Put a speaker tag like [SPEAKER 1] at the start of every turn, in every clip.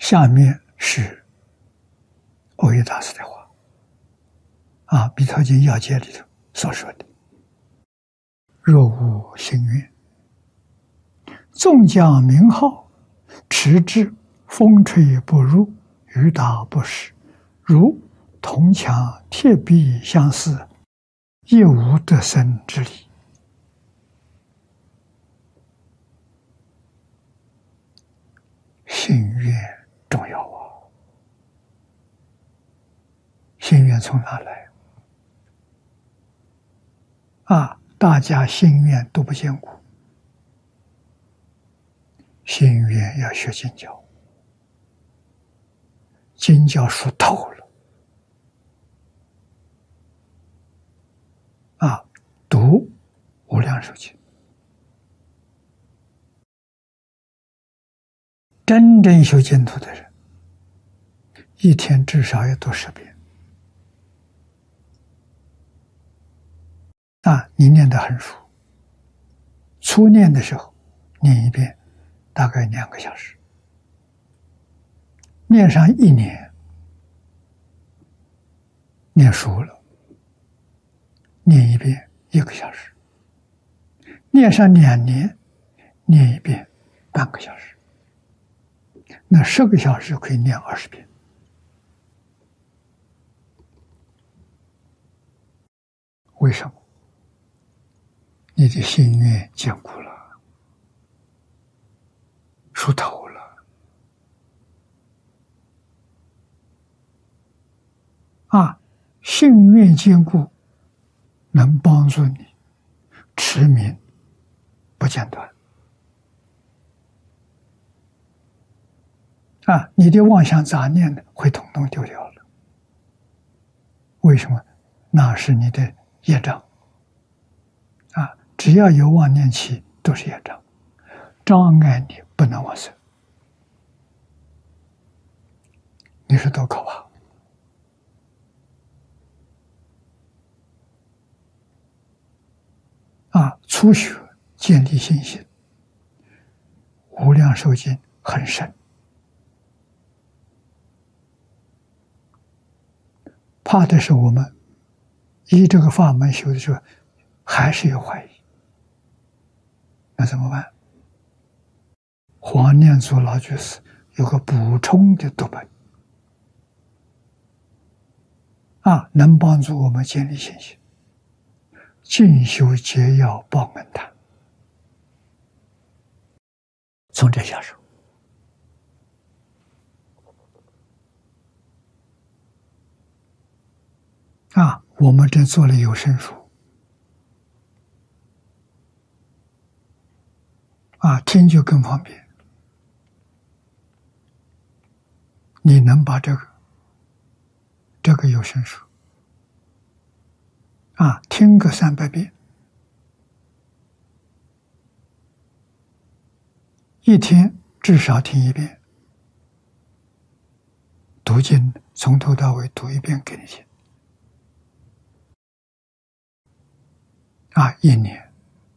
[SPEAKER 1] 下面是蕅益大师的话，《弥陀经要解》里头所说的：“若无心愿，纵将名号，持之风吹不入，雨打不湿，如铜墙铁壁相似，亦无得生之理。”心愿重要啊！心愿从哪来？大家心愿都不坚固，心愿要学经教，经教说透了，读《无量寿经》，真正修净土的人，一天至少要读10遍。你念得很熟，初念的时候念一遍大概2个小时，念上1年，念熟了，念一遍1个小时，念上2年，念一遍半个小时，那10个小时可以念20遍。为什么？你的心愿坚固了，熟透了。心愿坚固，能帮助你持名不间断。你的妄想杂念呢，会统统丢掉了。为什么？那是你的业障。只要有妄念起，都是业障，障碍你不能往生。你说多可怕！初学建立信心，无量寿经很深，怕的是我们依这个法门修的时候，还是有怀疑。那怎么办？黄念祖老居士有个补充的读本，能帮助我们建立信心。进修解要报恩谈，从这下手。我们这做了有声书，听就更方便。你能把这个有声书听个300遍，一天至少听1遍，读经从头到尾读1遍给你听，1年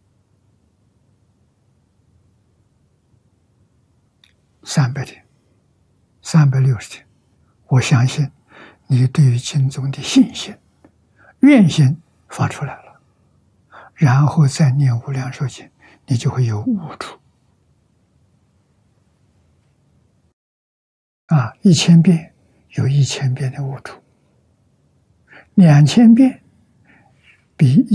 [SPEAKER 1] 300天，360天，我相信你对于经中的信心、愿心发出来了，然后再念无量寿经，你就会有悟处。1000遍有1000遍的悟处，2000遍比